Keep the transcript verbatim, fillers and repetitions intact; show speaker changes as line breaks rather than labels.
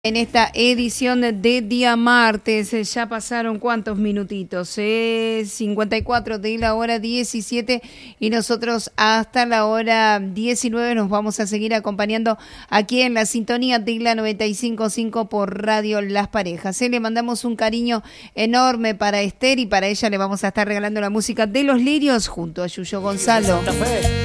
En esta edición de día martes, eh, ya pasaron cuántos minutitos, eh, cincuenta y cuatro de la hora diecisiete y nosotros hasta la hora diecinueve nos vamos a seguir acompañando aquí en la sintonía de la noventa y cinco punto cinco por Radio Las Parejas. Eh, le mandamos un cariño enorme para Esther y para ella le vamos a estar regalando la música de Los Lirios junto a Yuyo Gonzalo.